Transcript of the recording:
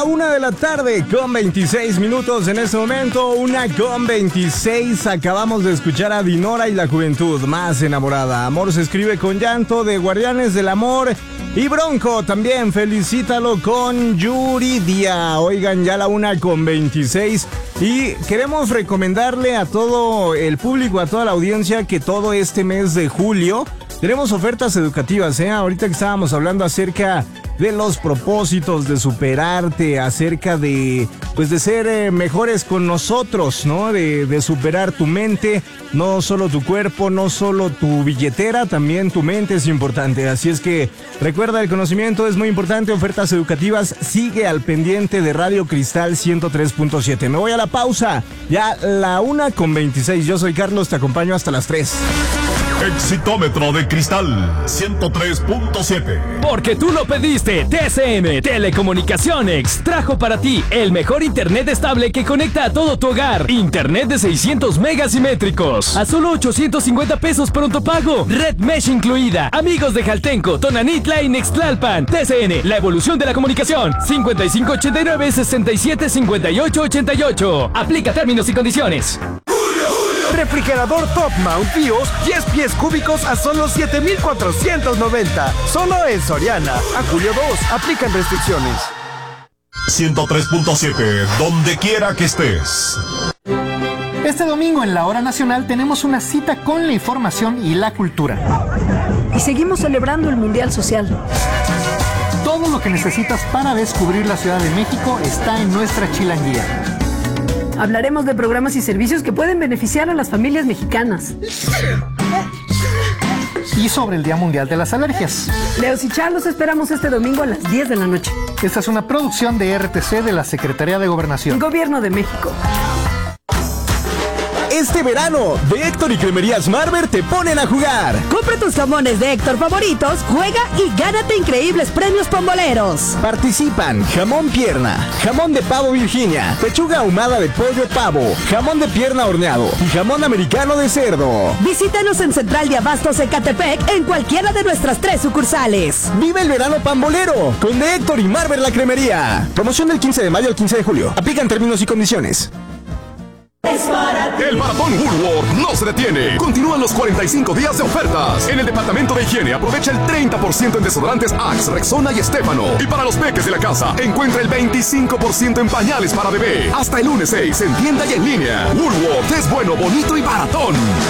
la 1:26 p.m. en este momento, 1:26 p.m. Acabamos de escuchar a Dinora y la juventud más enamorada. Amor se escribe con llanto, de Guardianes del Amor. Y Bronco también, felicítalo con Yuridia. Oigan, ya la 1:26 p.m. Y queremos recomendarle a todo el público, a toda la audiencia, que todo este mes de julio tenemos ofertas educativas, Ahorita que estábamos hablando acerca de los propósitos, de superarte, acerca de ser mejores con nosotros, ¿no? De superar tu mente, no solo tu cuerpo, no solo tu billetera, también tu mente es importante. Así es que recuerda, el conocimiento es muy importante. Ofertas educativas, sigue al pendiente de Radio Cristal 103.7. Me voy a la pausa, ya la 1:26. Yo soy Carlos, te acompaño hasta las 3. Exitómetro de Cristal 103.7. Porque tú lo pediste, TCM Telecomunicaciones trajo para ti el mejor internet estable que conecta a todo tu hogar. Internet de 600 megas simétricos a solo 850 pesos pronto pago. Red Mesh incluida. Amigos de Jaltenco, Tonanitla y Nextlalpan. TCN, la evolución de la comunicación. 5589-675888. Aplica términos y condiciones. Refrigerador Top Mount BIOS 10 pies cúbicos a solo 7,490. Solo en Soriana. A julio 2. Aplican restricciones. 103.7, donde quiera que estés. Este domingo en la Hora Nacional tenemos una cita con la información y la cultura. Y seguimos celebrando el Mundial Social. Todo lo que necesitas para descubrir la Ciudad de México está en nuestra chilanguía. Hablaremos de programas y servicios que pueden beneficiar a las familias mexicanas. Y sobre el Día Mundial de las Alergias. Leos y Char los esperamos este domingo a las 10 de la noche. Esta es una producción de RTC de la Secretaría de Gobernación. Gobierno de México. Este verano, de Héctor y Cremerías Marber te ponen a jugar. Compra tus jamones de Héctor favoritos, juega y gánate increíbles premios pomboleros. Participan jamón pierna, jamón de pavo Virginia, pechuga ahumada de pollo pavo, jamón de pierna horneado y jamón americano de cerdo. Visítanos en Central de Abastos Ecatepec en cualquiera de nuestras 3 sucursales. Vive el verano pambolero con de Héctor y Marber la Cremería. Promoción del 15 de mayo al 15 de julio. Aplican términos y condiciones. El maratón Woolworth no se detiene. Continúan los 45 días de ofertas. En el departamento de higiene aprovecha el 30% en desodorantes Axe, Rexona y Estefano. Y para los peques de la casa, encuentra el 25% en pañales para bebé. Hasta el lunes 6 en tienda y en línea. Woolworth es bueno, bonito y baratón.